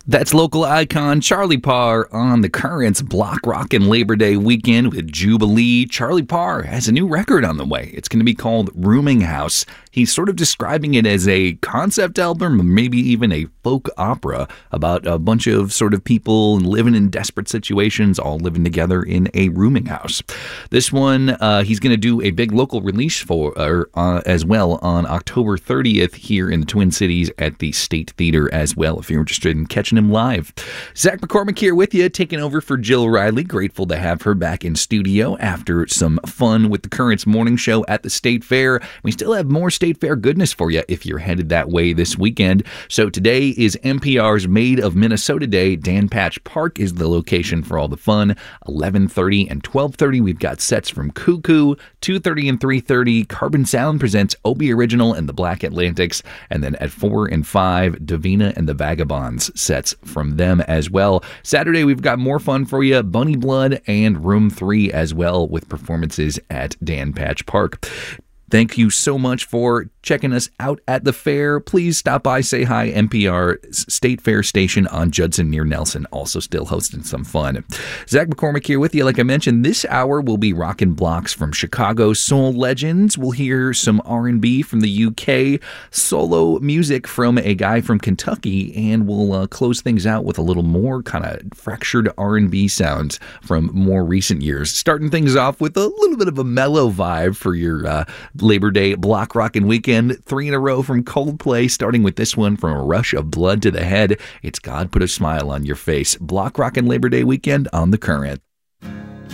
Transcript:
That's local icon Charlie Parr on the Currents Block Rockin' Labor Day weekend with Jubilee. Charlie Parr has a new record on the way. It's going to be called Rooming House. He's sort of describing it as a concept album, or maybe even a folk opera about a bunch of sort of people living in desperate situations, all living together in a rooming house. This one, he's going to do a big local release for as well on October 30th here in the Twin Cities at the State Theater as well, if you're interested in catching him live. Zach McCormick here with you, taking over for Jill Riley. Grateful to have her back in studio after some fun with the Currents morning show at the State Fair. We still have more State Fair goodness for you if you're headed that way this weekend. So today is NPR's Made of Minnesota Day. Dan Patch Park is the location for all the fun. 11:30 and 12:30, we've got sets from Cuckoo. 2:30 and 3:30, Carbon Sound presents Obie Original and the Black Atlantics. And then at 4 and 5, Davina and the Vagabonds sets from them as well. Saturday, we've got more fun for you. Bunny Blood and Room 3 as well with performances at Dan Patch Park. Thank you so much for checking us out at the fair. Please stop by, say hi. NPR State Fair Station on Judson near Nelson, also still hosting some fun. Zach McCormick here with you. Like I mentioned, this hour we'll be rocking blocks from Chicago soul legends. We'll hear some R&B from the UK, solo music from a guy from Kentucky, and we'll close things out with a little more kind of fractured R&B sounds from more recent years. Starting things off with a little bit of a mellow vibe for your Labor Day block rockin' weekend. 3 in a row from Coldplay, starting with this one from A Rush of Blood to the Head. It's God Put a Smile on Your Face. Block rockin' Labor Day weekend on The Current.